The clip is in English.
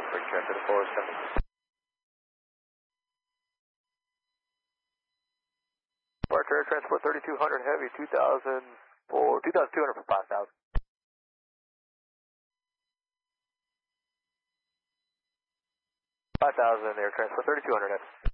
Bridge traffic to 407. Departure Air Transport 3200 Heavy, 2,200 for 5,000. 5,000 Air Transport 3200 Heavy.